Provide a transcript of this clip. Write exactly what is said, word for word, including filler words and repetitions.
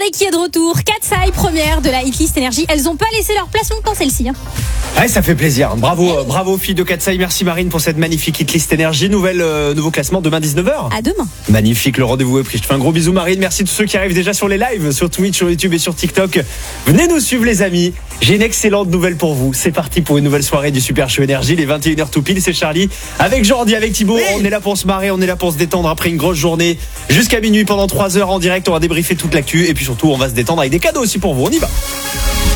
soirée qui est de retour. Katsai, première de la Hitlist Énergie. Elles n'ont pas laissé leur place longtemps, celle-ci. Hein. Ouais, ça fait plaisir. Bravo, euh, bravo filles de Katsai. Merci Marine pour cette magnifique Hitlist Énergie. Nouvelle, euh, nouveau classement demain dix-neuf heures. À demain. Magnifique, le rendez-vous est pris. Je te fais un gros bisou Marine. Merci à tous ceux qui arrivent déjà sur les lives, sur Twitch, sur YouTube et sur TikTok. Venez nous suivre les amis. J'ai une excellente nouvelle pour vous. C'est parti pour une nouvelle soirée du Super Show Énergie. Les vingt et une heures tout pile, c'est Charlie. Avec Jordi, avec Thibaut. Oui. On est là pour se marrer, on est là pour se détendre après une grosse journée. Jusqu'à minuit pendant trois heures en direct. On va débriefer toute l'actu. Et puis surtout, on va se détendre avec des cadeaux aussi pour vous. On y va.